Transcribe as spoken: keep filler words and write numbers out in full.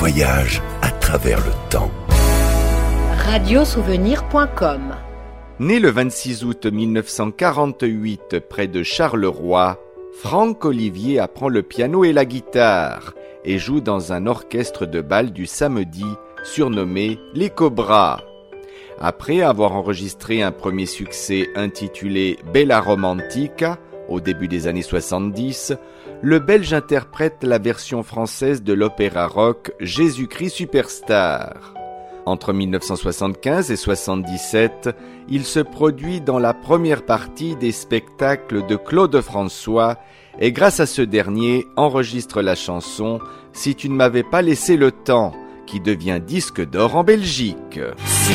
voyage à travers le temps. radio souvenir point com. Né le vingt-six août mille neuf cent quarante-huit près de Charleroi, Franck Olivier apprend le piano et la guitare et joue dans un orchestre de bal du samedi surnommé Les Cobras. Après avoir enregistré un premier succès intitulé Bella Romantica au début des années soixante-dix, le Belge interprète la version française de l'opéra rock Jésus-Christ Superstar. Entre mille neuf cent soixante-quinze et soixante-dix-sept, il se produit dans la première partie des spectacles de Claude François et grâce à ce dernier enregistre la chanson « Si tu ne m'avais pas laissé le temps » qui devient disque d'or en Belgique. Si